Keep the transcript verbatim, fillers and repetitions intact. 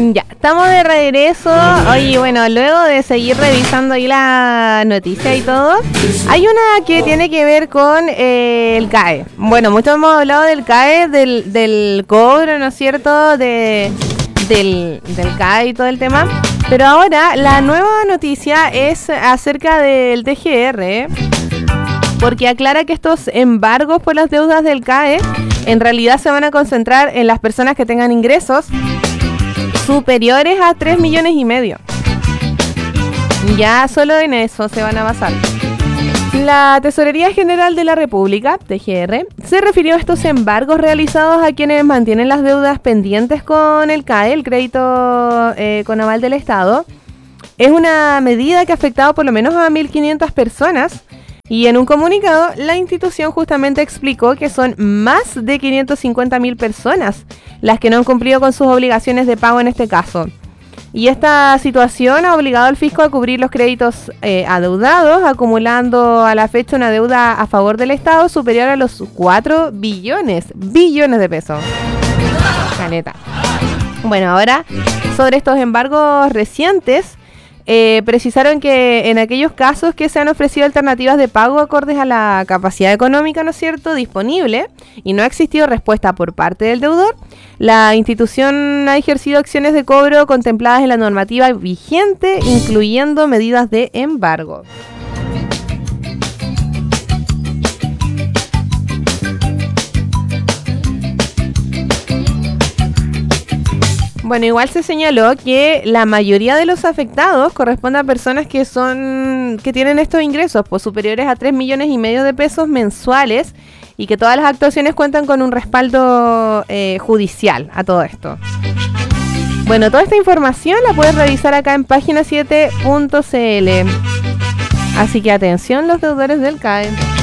Ya, estamos de regreso. Oye, bueno, luego de seguir revisando ahí la noticia y todo, hay una que tiene que ver con eh, el C A E. Bueno, mucho hemos hablado del C A E, del, del cobro, ¿no es cierto? De, del, del C A E y todo el tema. Pero ahora la nueva noticia es acerca del T G R, ¿eh? Porque aclara que estos embargos por las deudas del C A E en realidad se van a concentrar en las personas que tengan ingresos superiores a tres millones y medio. Ya solo en eso se van a basar. La Tesorería General de la República, T G R, se refirió a estos embargos realizados a quienes mantienen las deudas pendientes con el C A E, el crédito eh, con aval del Estado. Es una medida que ha afectado por lo menos a mil quinientas personas. Y en un comunicado, la institución justamente explicó que son más de quinientas cincuenta mil personas las que no han cumplido con sus obligaciones de pago en este caso. Y esta situación ha obligado al fisco a cubrir los créditos eh, adeudados, acumulando a la fecha una deuda a favor del Estado superior a los cuatro billones, billones de pesos. Caleta. Bueno, ahora, sobre estos embargos recientes, Eh, precisaron que en aquellos casos que se han ofrecido alternativas de pago acordes a la capacidad económica, ¿no es cierto?, disponible, y no ha existido respuesta por parte del deudor, la institución ha ejercido acciones de cobro contempladas en la normativa vigente, incluyendo medidas de embargo. Bueno, igual se señaló que la mayoría de los afectados corresponde a personas que son que tienen estos ingresos pues, superiores a tres millones y medio de pesos mensuales y que todas las actuaciones cuentan con un respaldo eh, judicial a todo esto. Bueno, toda esta información la puedes revisar acá en página siete punto c l. Así que atención los deudores del C A E.